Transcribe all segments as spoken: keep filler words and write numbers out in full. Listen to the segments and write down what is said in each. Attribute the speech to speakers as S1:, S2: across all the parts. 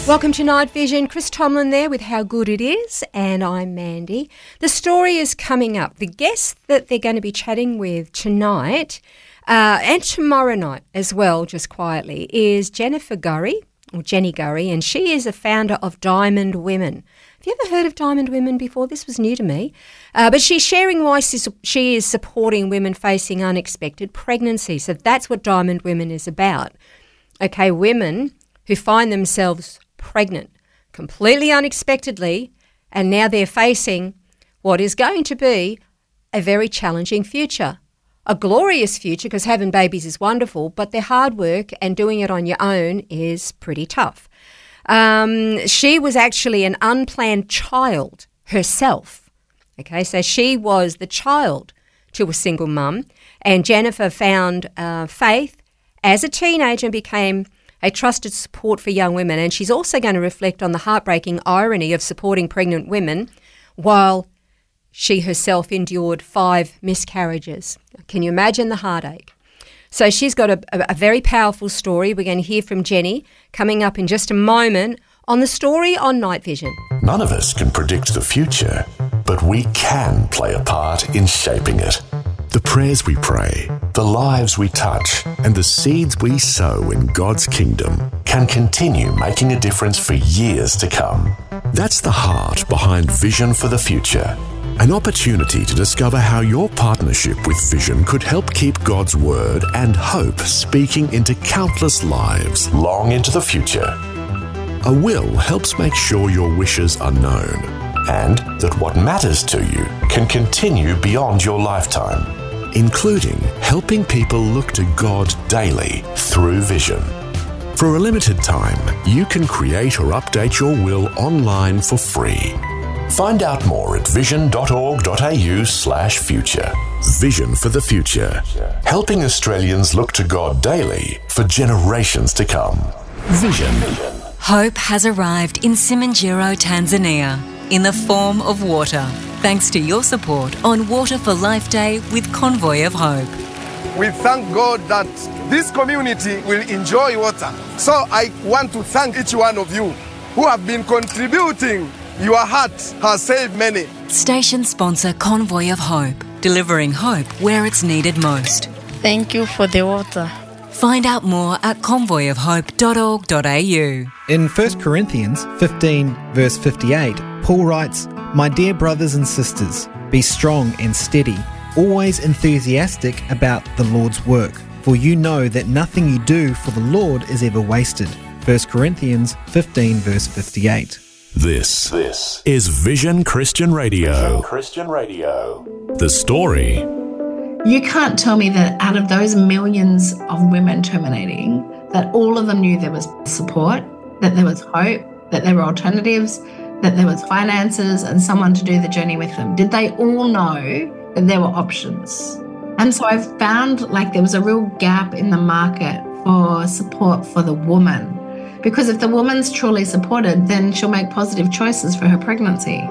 S1: Welcome to Night Vision. Chris Tomlin there with How Good It Is, and I'm Mandy. The story is coming up. The guest that they're going to be chatting with tonight uh, and tomorrow night as well, just quietly, is Jennifer Gurry, or Jenny Gurry, and she is a founder of Diamond Women. Have you ever heard of Diamond Women before? This was new to me. Uh, but she's sharing why she is supporting women facing unexpected pregnancy. So that's what Diamond Women is about. Okay, women who find themselves pregnant completely unexpectedly, and now they're facing what is going to be a very challenging future. A glorious future, because having babies is wonderful, but their hard work and doing it on your own is pretty tough. Um, she was actually an unplanned child herself. Okay, so she was the child to a single mum, and Jennifer found uh, faith as a teenager and became a trusted support for young women. And she's also going to reflect on the heartbreaking irony of supporting pregnant women while she herself endured five miscarriages. Can you imagine the heartache? So she's got a, a very powerful story. We're going to hear from Jenny coming up in just a moment on the story on Night Vision.
S2: None of us can predict the future, but we can play a part in shaping it. The prayers we pray, the lives we touch, and the seeds we sow in God's kingdom can continue making a difference for years to come. That's the heart behind Vision for the Future, an opportunity to discover how your partnership with Vision could help keep God's word and hope speaking into countless lives long into the future. A will helps make sure your wishes are known and that what matters to you can continue beyond your lifetime, including helping people look to God daily through Vision. For a limited time, you can create or update your will online for free. Find out more at vision.org.au slash future. Vision for the Future, helping Australians look to God daily for generations to come. Vision.
S3: Hope has arrived in Simanjiro, Tanzania, in the form of water, thanks to your support on Water for Life Day with Convoy of Hope.
S4: We thank God that this community will enjoy water. So I want to thank each one of you who have been contributing. Your heart has saved many.
S3: Station sponsor Convoy of Hope, delivering hope where it's needed most.
S5: Thank you for the water.
S3: Find out more at convoy of hope dot org dot a u.
S6: In First Corinthians fifteen, verse fifty-eight, Paul writes, "My dear brothers and sisters, be strong and steady, always enthusiastic about the Lord's work, for you know that nothing you do for the Lord is ever wasted." First Corinthians fifteen, verse fifty-eight.
S2: This, this is Vision Christian Radio. Vision Christian Radio. The story.
S7: You can't tell me that out of those millions of women terminating, that all of them knew there was support, that there was hope, that there were alternatives, that there was finances and someone to do the journey with them. Did they all know that there were options? And so I found like there was a real gap in the market for support for the woman. Because if the woman's truly supported, then she'll make positive choices for her pregnancy.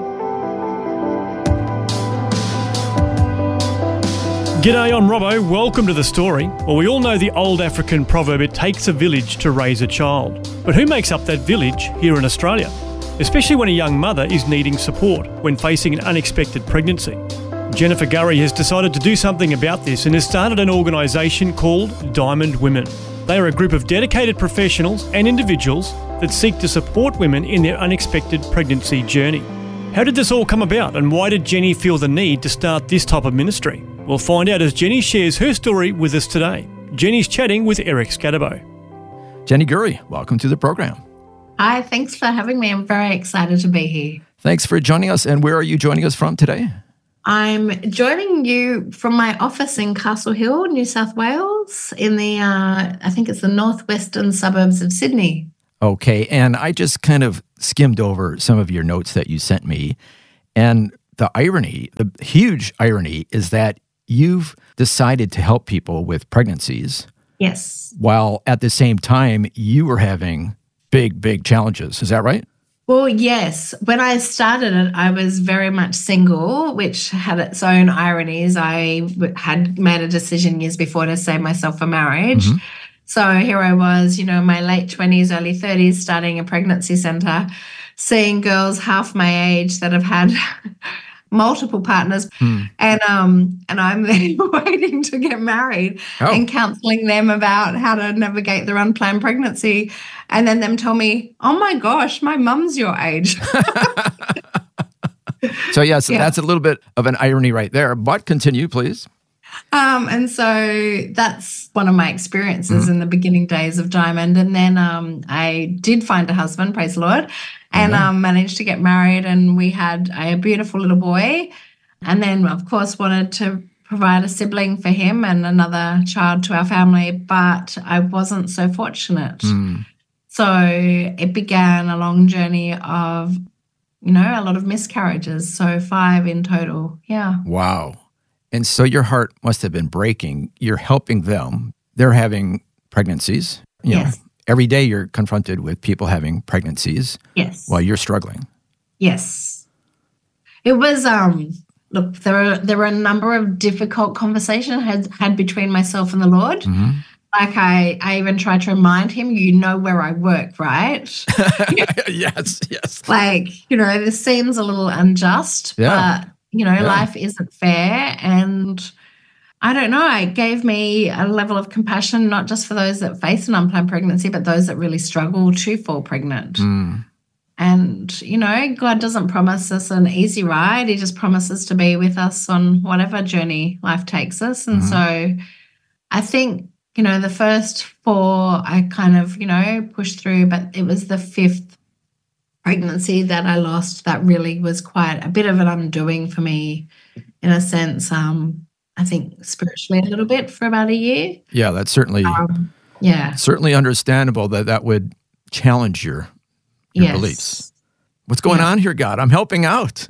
S8: G'day, I'm Robbo. Welcome to The Story. Well, we all know the old African proverb, it takes a village to raise a child. But who makes up that village here in Australia? Especially when a young mother is needing support when facing an unexpected pregnancy. Jennifer Gurry has decided to do something about this and has started an organisation called Diamond Women. They are a group of dedicated professionals and individuals that seek to support women in their unexpected pregnancy journey. How did this all come about, and why did Jenny feel the need to start this type of ministry? We'll find out as Jenny shares her story with us today. Jenny's chatting with Eric Scadabo.
S9: Jenny Gurry, welcome to the program.
S7: Hi, thanks for having me. I'm very excited to be here.
S9: Thanks for joining us. And where are you joining us from today?
S7: I'm joining you from my office in Castle Hill, New South Wales, in the, uh, I think it's the northwestern suburbs of Sydney.
S9: Okay, and I just kind of skimmed over some of your notes that you sent me, and the irony, the huge irony, is that you've decided to help people with pregnancies.
S7: Yes.
S9: While at the same time, you were having big, big challenges. Is that right?
S7: Well, yes. When I started it, I was very much single, which had its own ironies. I had made a decision years before to save myself for marriage. Mm-hmm. So here I was, you know, in my late twenties, early thirties, starting a pregnancy center, seeing girls half my age that have had multiple partners, hmm. and um, and I'm there waiting to get married oh. and counselling them about how to navigate their unplanned pregnancy, and then them tell me, "Oh my gosh, my mum's your age."
S9: So yes, yeah. that's a little bit of an irony right there. But continue, please.
S7: Um, and so that's one of my experiences mm-hmm. in the beginning days of Diamond. And then um, I did find a husband, praise the Lord, and mm-hmm. um, managed to get married. And we had a beautiful little boy. And then, of course, wanted to provide a sibling for him and another child to our family. But I wasn't so fortunate. Mm. So it began a long journey of, you know, a lot of miscarriages. So five in total. Yeah.
S9: Wow. And so your heart must have been breaking. You're helping them. They're having pregnancies. You
S7: yes.
S9: know, every day you're confronted with people having pregnancies.
S7: Yes.
S9: While you're struggling.
S7: Yes. It was, um, look, there were, there were a number of difficult conversations I had, had between myself and the Lord. Mm-hmm. Like I, I even tried to remind him, you know where I work, right?
S9: Yes, yes.
S7: Like, you know, this seems a little unjust,
S9: yeah.
S7: but you know, yeah. life isn't fair. And I don't know, it gave me a level of compassion, not just for those that face an unplanned pregnancy, but those that really struggle to fall pregnant.
S9: Mm.
S7: And, you know, God doesn't promise us an easy ride. He just promises to be with us on whatever journey life takes us. And mm-hmm. so I think, you know, the first four I kind of, you know, pushed through, but it was the fifth pregnancy that I lost that really was quite a bit of an undoing for me in a sense, um, I think spiritually a little bit for about a year.
S9: Yeah, that's certainly
S7: um, yeah.
S9: certainly understandable that that would challenge your, your
S7: yes.
S9: beliefs. What's going
S7: yeah.
S9: on here, God? I'm helping out.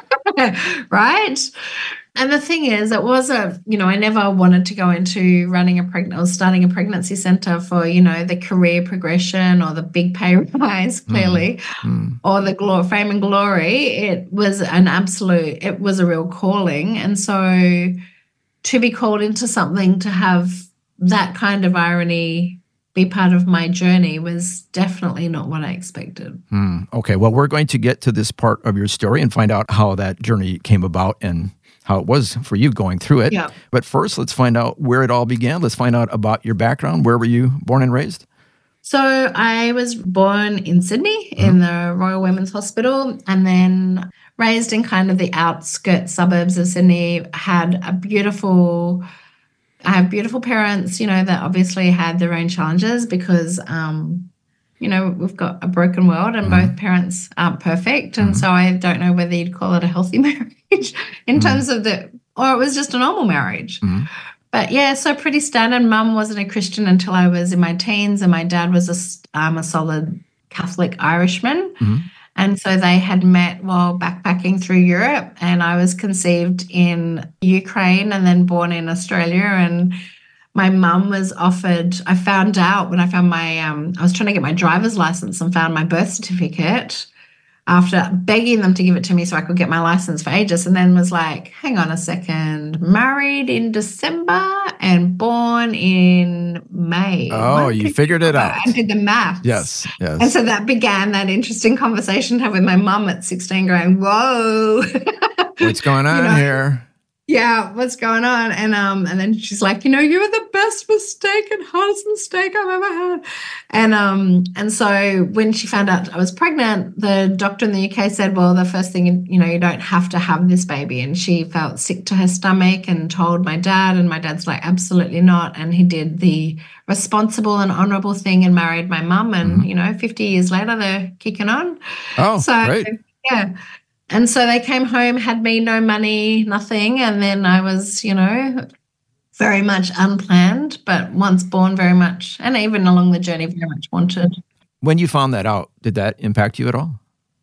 S7: Right? And the thing is, it was a, you know, I never wanted to go into running a pregnant or starting a pregnancy center for, you know, the career progression or the big pay rise, clearly, mm. or the glory, fame and glory. It was an absolute, it was a real calling. And so to be called into something, to have that kind of irony be part of my journey was definitely not what I expected.
S9: Mm. Okay, well, we're going to get to this part of your story and find out how that journey came about and how it was for you going through it.
S7: Yeah.
S9: But first, let's find out where it all began. Let's find out about your background. Where were you born and raised?
S7: So I was born in Sydney mm-hmm. in the Royal Women's Hospital, and then raised in kind of the outskirts suburbs of Sydney. Had a beautiful, I have beautiful parents, you know, that obviously had their own challenges because, um, you know, we've got a broken world and mm-hmm. both parents aren't perfect. And mm-hmm. so I don't know whether you'd call it a healthy marriage in mm-hmm. terms of the, or it was just a normal marriage.
S9: Mm-hmm.
S7: But yeah, so pretty standard. Mum wasn't a Christian until I was in my teens, and my dad was a, um, a solid Catholic Irishman.
S9: Mm-hmm.
S7: And so they had met while backpacking through Europe, and I was conceived in Ukraine and then born in Australia. And my mum was offered, I found out when I found my, um, I was trying to get my driver's license and found my birth certificate after begging them to give it to me so I could get my license for ages, and then was like, hang on a second, married in December and born in May.
S9: Oh, you figured it out.
S7: I did the math.
S9: Yes, yes.
S7: And so that began that interesting conversation to have with my mum at sixteen going, whoa.
S9: What's going on you know, here?
S7: Yeah, what's going on? And um, and then she's like, you know, you were the best mistake and hardest mistake I've ever had. And um, and so when she found out I was pregnant, the doctor in the U K said, well, the first thing, you know, you don't have to have this baby. And she felt sick to her stomach and told my dad, and my dad's like, absolutely not. And he did the responsible and honourable thing and married my mum. And, mm-hmm. you know, fifty years later, they're kicking on.
S9: Oh,
S7: so,
S9: great.
S7: Yeah. And so they came home, had me, no money, nothing. And then I was, you know, very much unplanned, but once born very much, and even along the journey, very much wanted.
S9: When you found that out, did that impact you at all?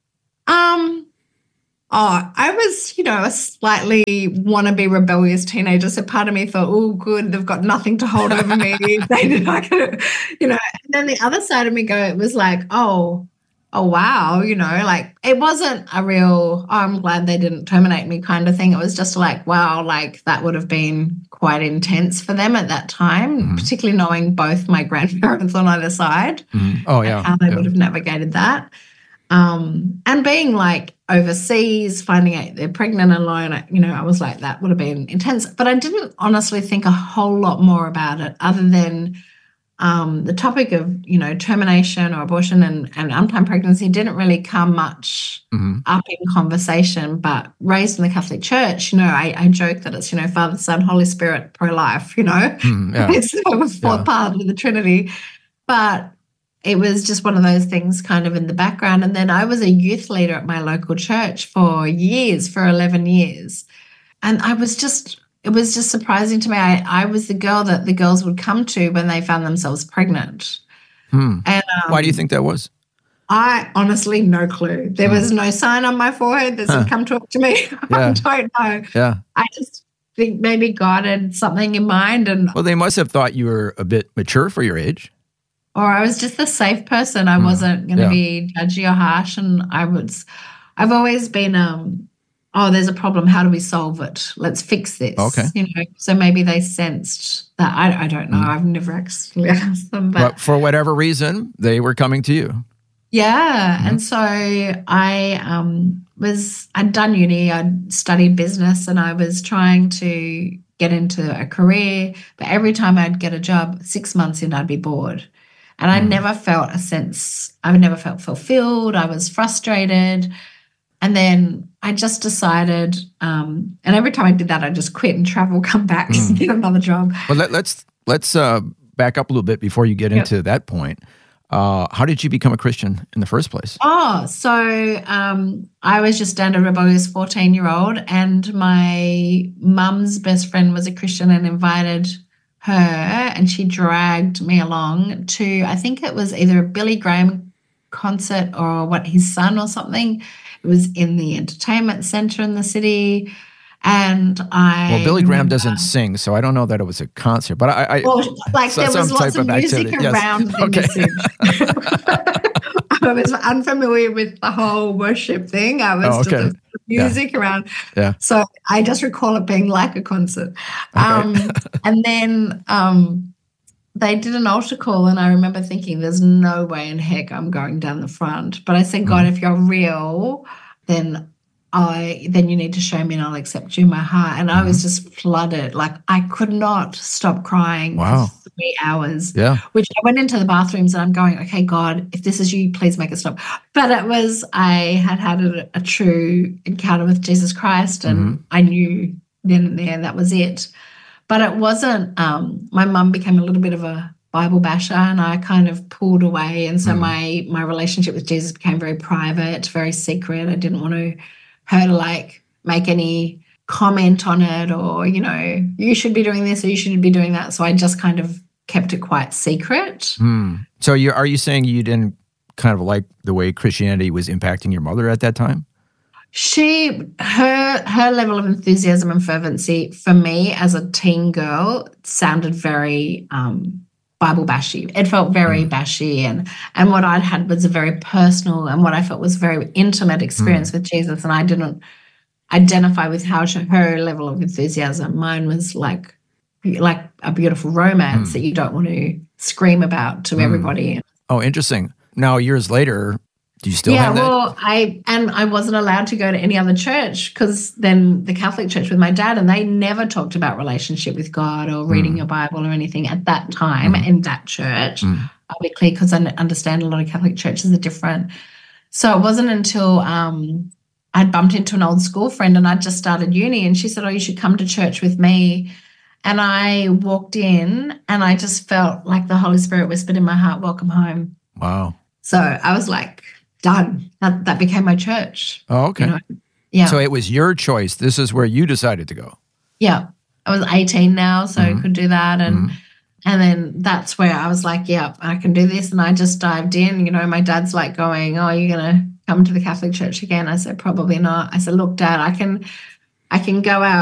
S7: Um, oh, I was, you know, a slightly wannabe rebellious teenager. So part of me thought, oh, good, they've got nothing to hold over me. They did, I could, you know. And then the other side of me go, it was like, oh, oh, wow, you know, like it wasn't a real, oh, I'm glad they didn't terminate me kind of thing. It was just like, wow, like that would have been quite intense for them at that time, mm-hmm. particularly knowing both my grandparents on either side.
S9: Mm-hmm. Oh, yeah.
S7: And how they
S9: yeah.
S7: would have navigated that. Um, and being like overseas, finding out they're pregnant alone, you know, I was like, that would have been intense. But I didn't honestly think a whole lot more about it other than um, the topic of, you know, termination or abortion and, and unplanned pregnancy didn't really come much mm-hmm. up in conversation. But raised in the Catholic Church, you know, I, I joke that it's, you know, Father, Son, Holy Spirit, pro-life, you know. Mm, yeah. It's the fourth yeah. part of the Trinity. But it was just one of those things kind of in the background. And then I was a youth leader at my local church for years, for eleven years. And I was just, it was just surprising to me. I, I was the girl that the girls would come to when they found themselves pregnant.
S9: Hmm.
S7: And um,
S9: why do you think that was?
S7: I honestly, no clue. There hmm. was no sign on my forehead that said, huh. come talk to me.
S9: Yeah.
S7: I don't know.
S9: Yeah.
S7: I just think maybe God had something in mind. And
S9: well, they must have thought you were a bit mature for your age.
S7: Or I was just a safe person. I mm, wasn't going to yeah. be judgy or harsh. And I was, I've always been, um, oh, there's a problem. How do we solve it? Let's fix this.
S9: Okay.
S7: You know, so maybe they sensed that. I, I don't know. Mm. I've never actually asked them. But,
S9: but for whatever reason, they were coming to you.
S7: Yeah. Mm-hmm. And so I um, was, I'd done uni, I'd studied business, and I was trying to get into a career. But every time I'd get a job, six months in, I'd be bored. And I never felt a sense, I never felt fulfilled. I was frustrated. And then I just decided, um, and every time I did that, I just quit and travel, come back, mm. get another job.
S9: Well, let, let's let's uh, back up a little bit before you get yep. into that point. Uh, how did you become a Christian in the first place?
S7: Oh, so um, I was just a rebellious fourteen-year-old, and my mum's best friend was a Christian and invited her, and she dragged me along to, I think it was either a Billy Graham concert or what, his son or something. It was in the entertainment center in the city. And I
S9: Well, Billy Graham remember, doesn't sing, so I don't know that it was a concert, but I, I
S7: well, like there was lots of, of music around
S9: yes.
S7: the okay. I was unfamiliar with the whole worship thing. I was
S9: oh, okay.
S7: just music
S9: yeah.
S7: around.
S9: Yeah.
S7: So I just recall it being like a concert. Okay. Um, and then um, they did an altar call, and I remember thinking, there's no way in heck I'm going down the front. But I said, God, mm. if you're real, then I then you need to show me and I'll accept you in my heart. And mm. I was just flooded. Like I could not stop crying
S9: wow.
S7: for three hours.
S9: Yeah.
S7: Which I went into the bathrooms and I'm going, okay, God, if this is you, please make it stop. But it was, I had had a, a true encounter with Jesus Christ, and mm-hmm. I knew then and there that was it. But it wasn't, um, my mum became a little bit of a Bible basher, and I kind of pulled away. And so mm. my my relationship with Jesus became very private, very secret. I didn't want to her to like make any comment on it, or, you know, you should be doing this or you shouldn't be doing that. So I just kind of kept it quite secret.
S9: Mm. So you are you saying you didn't kind of like the way Christianity was impacting your mother at that time?
S7: She, her, her level of enthusiasm and fervency for me as a teen girl sounded very um, Bible bashy. It felt very mm. bashy, and and what I'd had was a very personal and what I felt was a very intimate experience mm. with Jesus, and I didn't identify with how she, her level of enthusiasm. Mine was like like a beautiful romance mm. that you don't want to scream about to mm. everybody.
S9: Oh, interesting. Now, years later, do you still
S7: yeah,
S9: have that?
S7: well, I and I wasn't allowed to go to any other church, because then the Catholic Church with my dad, and they never talked about relationship with God or reading mm. your Bible or anything at that time mm. in that church. Mm. I'll be clear, because I understand a lot of Catholic churches are different. So it wasn't until um, I'd bumped into an old school friend, and I'd just started uni, and she said, oh, you should come to church with me. And I walked in, and I just felt like the Holy Spirit whispered in my heart, welcome home.
S9: Wow.
S7: So I was like, done. That, that became my church.
S9: Oh, okay.
S7: You know? Yeah.
S9: So it was your choice. This is where you decided to go.
S7: Yeah. I was eighteen now, so mm-hmm. I could do that. And mm-hmm. and then that's where I was like, yeah, I can do this. And I just dived in. You know, my dad's like going, oh, you're going to come to the Catholic Church again? I said, probably not. I said, look, Dad, I can, I can go out